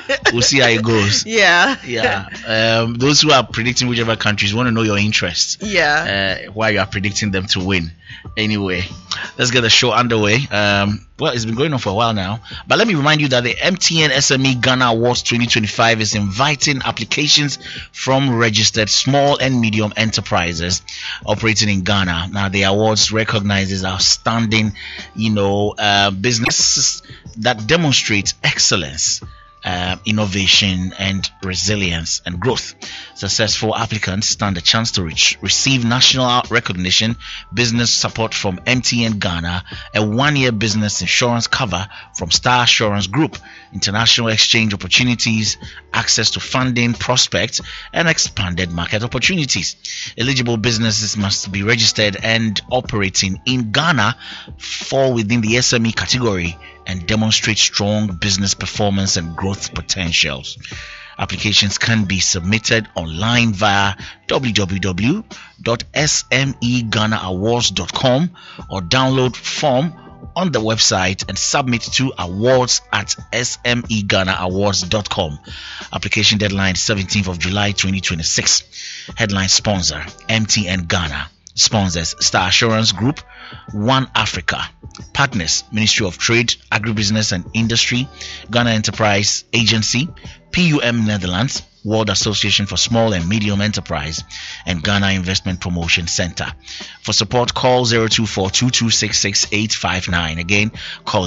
We'll see how it goes. Yeah. Those who are predicting whichever countries want to know your interests. Yeah. Why you are predicting them to win. Anyway, let's get the show underway. Well, it's been going on for a while now, but let me remind you that the MTN SME Ghana Awards 2025 is inviting applications from registered small and medium enterprises operating in Ghana. Now, the awards recognizes outstanding, businesses that demonstrate excellence, innovation and resilience and growth. Successful applicants stand a chance to receive national recognition, business support from MTN Ghana, a 1-year business insurance cover from Star Assurance Group, international exchange opportunities, access to funding prospects, and expanded market opportunities. Eligible businesses must be registered and operating in Ghana, fall within the SME category, and demonstrate strong business performance and growth potentials. Applications can be submitted online via www.smeghanaawards.com or download form on the website and submit to awards@smeghanaawards.com. Application deadline 17th of July 2026. Headline sponsor MTN Ghana. Sponsors Star Assurance Group, One Africa. Partners Ministry of Trade, Agribusiness and Industry, Ghana Enterprise Agency, PUM Netherlands, World Association for Small and Medium Enterprise, and Ghana Investment Promotion Center. For support, call 024-2266-859. Again, call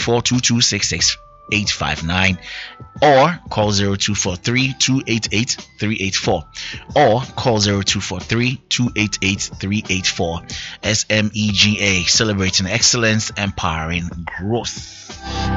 024-2266-859 or call 0243-288-384 or call 0243-288-384. SMEGA, celebrating excellence, empowering growth.